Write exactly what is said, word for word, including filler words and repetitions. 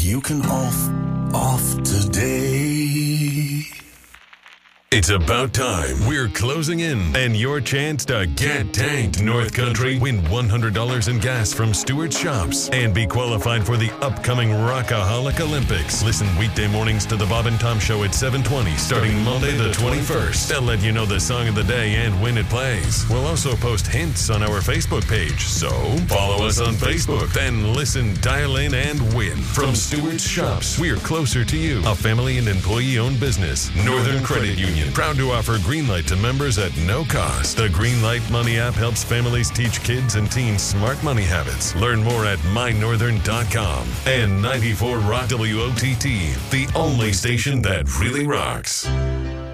you can off, off today. It's about time. We're closing in, and your chance to get tanked, North Country. Win one hundred dollars in gas from Stewart's Shops and be qualified for the upcoming Rockaholic Olympics. Listen weekday mornings to the Bob and Tom Show at seven twenty, starting Monday the twenty-first. They'll let you know the song of the day and when it plays. We'll also post hints on our Facebook page, so follow us on Facebook. Then listen, dial in, and win. From Stewart's Shops, we're closer to you. A family and employee-owned business. Northern Credit Union. Proud to offer Greenlight to members at no cost. The Greenlight Money app helps families teach kids and teens smart money habits. Learn more at my northern dot com. And ninety-four Rock W O T T, the only station that really rocks.